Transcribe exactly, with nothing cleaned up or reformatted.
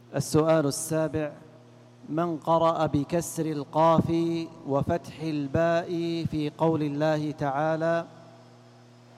السؤال السابع: من قرأ بكسر القاف وفتح الباء في قول الله تعالى: